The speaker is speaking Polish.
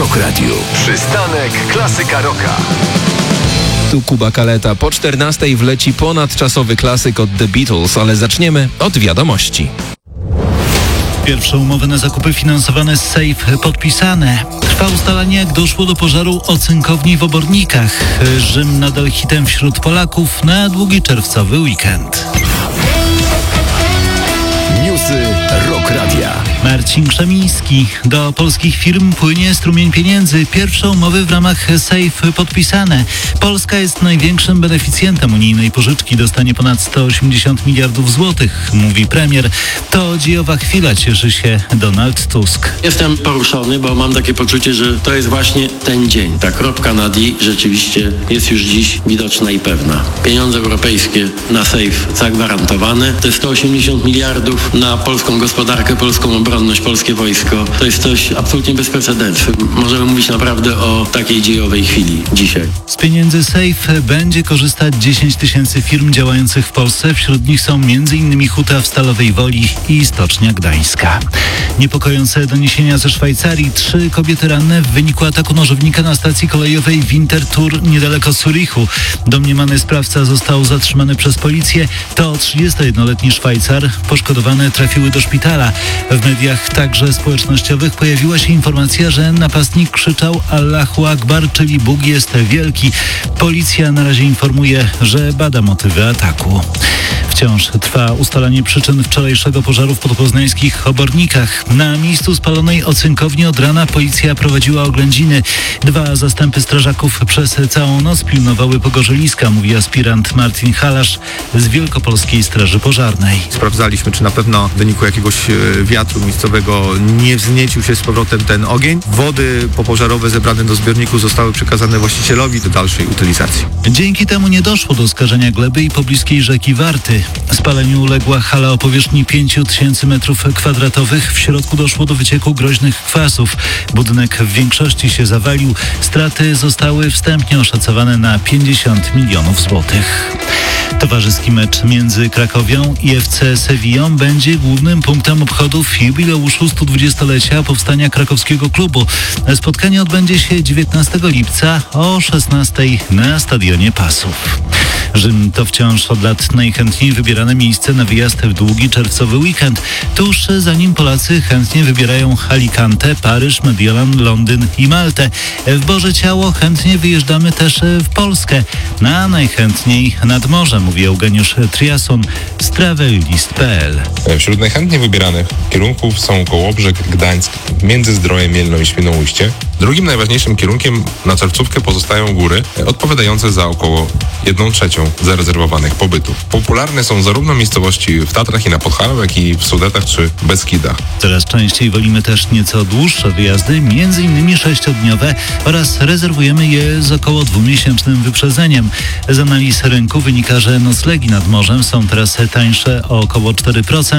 Rock Radio. Przystanek Klasyka Rocka. Tu Kuba Kaleta. Po 14:00 wleci ponadczasowy klasyk od The Beatles, ale zaczniemy od wiadomości. Pierwsze umowy na zakupy finansowane z Safe podpisane. Trwa ustalanie, jak doszło do pożaru ocynkowni w Obornikach. Rzym nadal hitem wśród Polaków na długi czerwcowy weekend. Newsy Rock Radia. Marcin Krzemiński. Do polskich firm płynie strumień pieniędzy. Pierwsze umowy w ramach Safe podpisane. Polska jest największym beneficjentem unijnej pożyczki. Dostanie ponad 180 miliardów złotych, mówi premier. To dziejowa chwila, cieszy się Donald Tusk. Jestem poruszony, bo mam takie poczucie, że to jest właśnie ten dzień. Ta kropka nad i rzeczywiście jest już dziś widoczna i pewna. Pieniądze europejskie na Safe zagwarantowane. Te 180 miliardów na polską gospodarkę, polską obronność, polskie wojsko. To jest coś absolutnie bez precedensu. Możemy mówić naprawdę o takiej dziejowej chwili dzisiaj. Z pieniędzy Safe będzie korzystać 10 tysięcy firm działających w Polsce. Wśród nich są m.in. Huta w Stalowej Woli i Stocznia Gdańska. Niepokojące doniesienia ze Szwajcarii. 3 kobiety ranne w wyniku ataku nożownika na stacji kolejowej Winterthur niedaleko Zurichu. Domniemany sprawca został zatrzymany przez policję. To 31-letni Szwajcar. Poszkodowane trafiły do szpitala. W mediach także społecznościowych pojawiła się informacja, że napastnik krzyczał Allahu Akbar, czyli Bóg jest wielki. Policja na razie informuje, że bada motywy ataku. Wciąż trwa ustalanie przyczyn wczorajszego pożaru w podpoznańskich Obornikach. Na miejscu spalonej ocynkowni od rana policja prowadziła oględziny. 2 zastępy strażaków przez całą noc pilnowały pogorzeliska, mówi aspirant Martin Halasz z Wielkopolskiej Straży Pożarnej. Sprawdzaliśmy, czy na pewno w wyniku jakiegoś wiatru miejscowego nie wzniecił się z powrotem ten ogień. Wody popożarowe zebrane do zbiorniku zostały przekazane właścicielowi do dalszej utylizacji. Dzięki temu nie doszło do skażenia gleby i pobliskiej rzeki Warty. Spaleniu uległa hala o powierzchni 5000 m2. W środku doszło do wycieku groźnych kwasów. Budynek w większości się zawalił. Straty zostały wstępnie oszacowane na 50 milionów złotych. Towarzyski mecz między Krakowią i FC Sevillą będzie głównym punktem obchodów jubileuszu 120-lecia powstania krakowskiego klubu. Spotkanie odbędzie się 19 lipca o 16 na Stadionie Pasów. Rzym to wciąż od lat najchętniej wybierane miejsce na wyjazd w długi czerwcowy weekend. Tuż za nim Polacy chętnie wybierają Alicante, Paryż, Mediolan, Londyn i Maltę. W Boże Ciało chętnie wyjeżdżamy też w Polskę. Na najchętniej nad morze, mówi Eugeniusz Triason z travellist.pl. Wśród najchętniej wybieranych kierunków są Kołobrzeg, Gdańsk, Międzyzdroje, Mielno i Świnoujście. Drugim najważniejszym kierunkiem na czerwcówkę pozostają góry, odpowiadające za około 1/3 zarezerwowanych pobytów. Popularne są zarówno miejscowości w Tatrach i na Podhalu, jak i w Sudetach czy Beskidach. Coraz częściej wolimy też nieco dłuższe wyjazdy, m.in. 6-dniowe oraz rezerwujemy je z około 2-miesięcznym wyprzedzeniem. Z analiz rynku wynika, że noclegi nad morzem są teraz tańsze o około 4%.